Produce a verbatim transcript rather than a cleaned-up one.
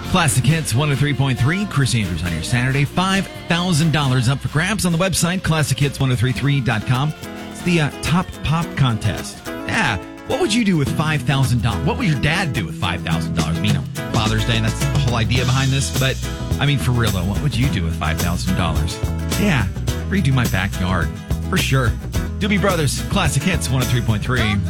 Classic Hits one oh three point three. Chris Andrews on your Saturday. five thousand dollars up for grabs on the website, classic hits ten thirty-three dot com. It's the uh, Top Pop Contest. Yeah. What would you do with five thousand dollars? What would your dad do with five thousand dollars? I mean, you know, Father's Day, that's the whole idea behind this. But, I mean, for real, though, what would you do with five thousand dollars? Yeah. Redo my backyard. For sure. Doobie Brothers, Classic Hits one oh three point three.